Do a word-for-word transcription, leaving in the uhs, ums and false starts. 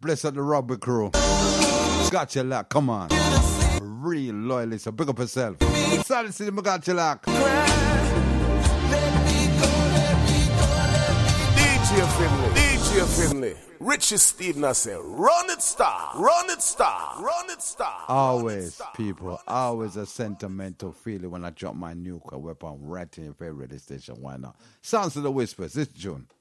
bless up the rubber crew. Got your luck, come on. Real loyalist, so big up yourself. Solid City, I got your luck. D J Finley, D J Finley, Richie Steve Nasser, run it star, run it star, run it star. Always, it star, people, always a sentimental feeling when I drop my nuclear weapon right in your favorite radio station. Why not? Sounds of the Whispers, this June.